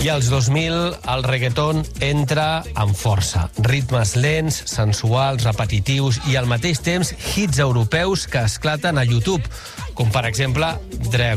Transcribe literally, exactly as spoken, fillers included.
I als dos mil el reggaeton entra amb força. Ritmes lents, sensuals, repetitius i al mateix temps hits europeus que esclaten a YouTube, com per exemple Drag